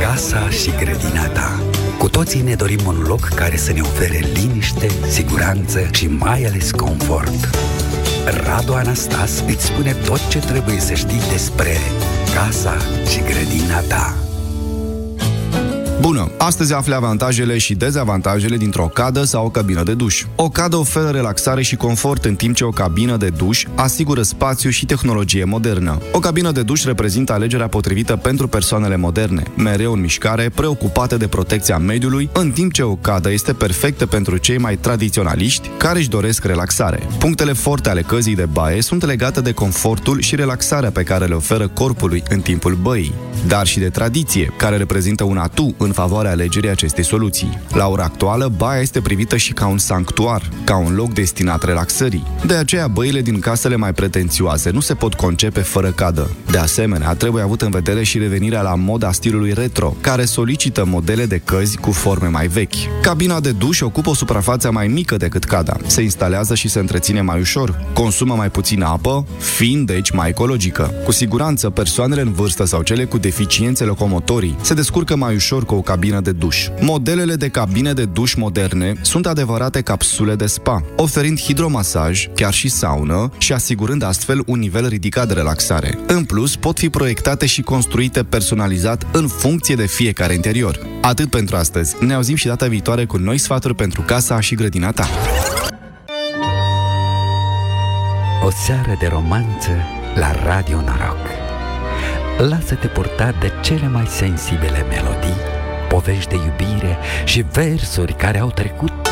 Casa și grădina ta. Cu toții ne dorim un loc care să ne ofere liniște, siguranță și mai ales confort. Radu Anastas îți spune tot ce trebuie să știi despre casa și grădina ta. Bună! Astăzi afli avantajele și dezavantajele dintr-o cadă sau o cabină de duș. O cadă oferă relaxare și confort, în timp ce o cabină de duș asigură spațiu și tehnologie modernă. O cabină de duș reprezintă alegerea potrivită pentru persoanele moderne, mereu în mișcare, preocupate de protecția mediului, în timp ce o cadă este perfectă pentru cei mai tradiționaliști, care își doresc relaxare. Punctele forte ale căzii de baie sunt legate de confortul și relaxarea pe care le oferă corpului în timpul băii, dar și de tradiție, care reprezintă un atu în favoarea alegerii acestei soluții. La ora actuală, baia este privită și ca un sanctuar, ca un loc destinat relaxării. De aceea, băile din casele mai pretențioase nu se pot concepe fără cadă. De asemenea, trebuie avut în vedere și revenirea la moda stilului retro, care solicită modele de căzi cu forme mai vechi. Cabina de duș ocupă o suprafață mai mică decât cada, se instalează și se întreține mai ușor, consumă mai puțină apă, fiind deci mai ecologică. Cu siguranță, persoanele în vârstă sau cele cu deficiențe locomotorii se descurcă mai ușor cu o cabină de duș. Modelele de cabine de duș moderne sunt adevărate capsule de spa, oferind hidromasaj, chiar și saună, și asigurând astfel un nivel ridicat de relaxare. În plus, pot fi proiectate și construite personalizat în funcție de fiecare interior. Atât pentru astăzi. Ne auzim și data viitoare cu noi sfaturi pentru casa și grădina ta. O seară de romanță la Radio Noroc. Lasă-te purta de cele mai sensibile melodii, povești de iubire și versuri care au trecut